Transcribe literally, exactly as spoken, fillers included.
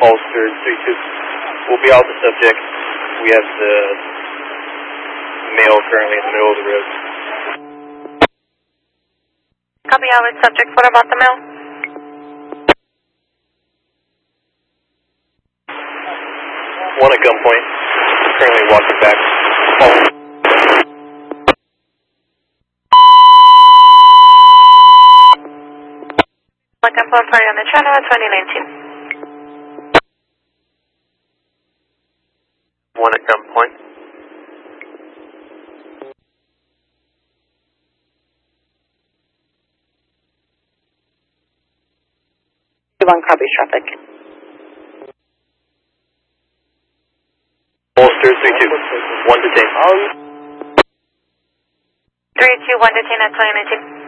Ulster three two. We'll be out the subject. We have the male currently in the middle of the road. Copy out with subject. What about the male? One at gunpoint. Currently walking back. One gunpoint party on the channel at twenty nineteen. One at gunpoint. One copies traffic. Ulster three two. One detained. three two one detained at twenty nineteen.